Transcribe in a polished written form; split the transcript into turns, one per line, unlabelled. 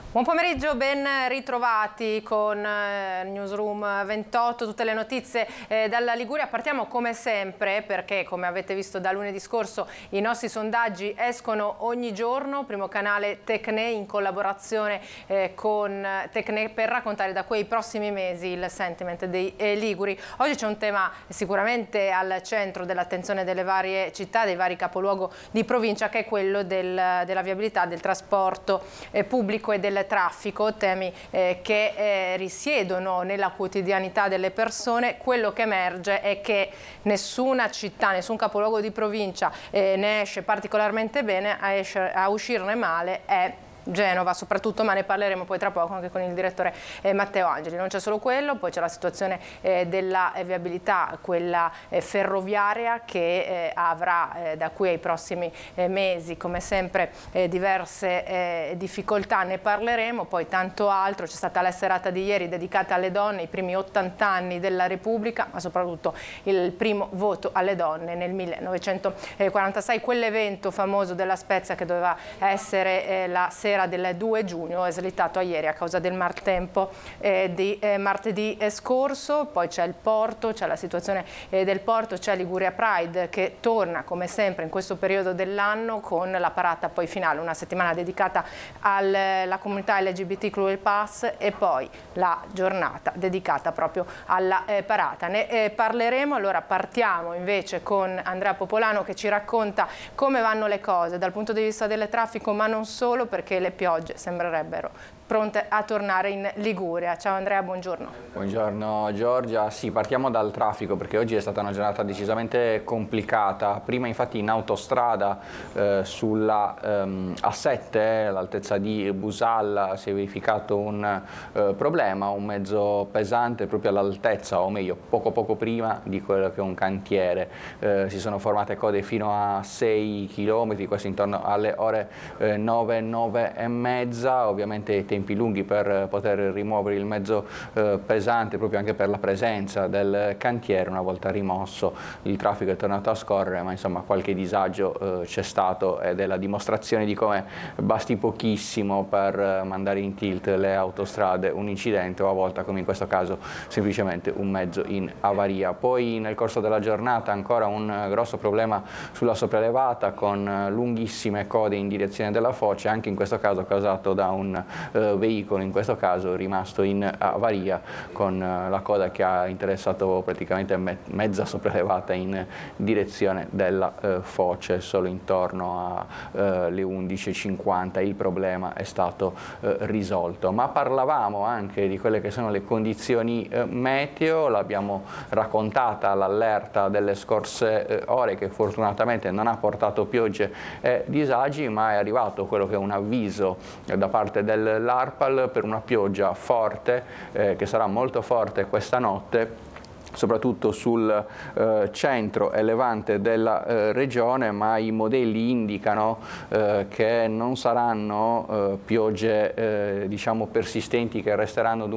Buon pomeriggio, ben ritrovati con Newsroom 28, tutte le notizie dalla Liguria. Partiamo come sempre perché, come avete visto da lunedì scorso, i nostri sondaggi escono ogni giorno. Primo canale Tecne in collaborazione con Tecne per raccontare da quei prossimi mesi il sentiment dei liguri. Oggi c'è un tema sicuramente al centro dell'attenzione delle varie città, dei vari capoluogo di provincia, che è quello della viabilità, del trasporto pubblico e del traffico, temi che risiedono nella quotidianità delle persone. Quello che emerge è che nessuna città, nessun capoluogo di provincia ne esce particolarmente bene, a uscirne male è Genova soprattutto, ma ne parleremo poi tra poco anche con il direttore Matteo Angeli. Non c'è solo quello, poi c'è la situazione della viabilità, quella ferroviaria, che avrà da qui ai prossimi mesi come sempre diverse difficoltà, ne parleremo, poi tanto altro. C'è stata la serata di ieri dedicata alle donne, i primi 80 anni della Repubblica, ma soprattutto il primo voto alle donne nel 1946, quell'evento famoso della Spezia che doveva essere la sera del 2 giugno è slittato a ieri a causa del maltempo di martedì scorso. Poi c'è il porto, c'è la situazione del porto, c'è Liguria Pride che torna come sempre in questo periodo dell'anno con la parata poi finale, una settimana dedicata alla comunità LGBT+ e poi la giornata dedicata proprio alla parata. Ne parleremo. Allora partiamo invece con Andrea Popolano che ci racconta come vanno le cose dal punto di vista del traffico, ma non solo, perché le piogge sembrerebbero pronte a tornare in Liguria. Ciao Andrea, buongiorno.
Buongiorno Giorgia. Sì, partiamo dal traffico perché oggi è stata una giornata decisamente complicata. Prima infatti in autostrada sulla A7 all'altezza di Busalla si è verificato un problema, un mezzo pesante proprio all'altezza, o meglio poco prima di quello che è un cantiere. Si sono formate code fino a 6 km, questo intorno alle ore 9 e mezza, ovviamente i tempi lunghi per poter rimuovere il mezzo pesante, proprio anche per la presenza del cantiere. Una volta rimosso il traffico è tornato a scorrere, ma insomma qualche disagio c'è stato, ed è la dimostrazione di come basti pochissimo per mandare in tilt le autostrade, un incidente o a volte, come in questo caso, semplicemente un mezzo in avaria. Poi nel corso della giornata ancora un grosso problema sulla sopraelevata con lunghissime code in direzione della Foce, anche in questo caso causato da un veicolo, in questo caso rimasto in avaria, con la coda che ha interessato praticamente mezza sopraelevata in direzione della Foce. Solo intorno alle 11:50 il problema è stato risolto. Ma parlavamo anche di quelle che sono le condizioni meteo, l'abbiamo raccontata l'allerta delle scorse ore che fortunatamente non ha portato piogge e disagi, ma è arrivato quello che è un avviso da parte dell'ARPAL per una pioggia forte che sarà molto forte questa notte, soprattutto sul centro e levante della regione, ma i modelli indicano che non saranno piogge diciamo persistenti, che resteranno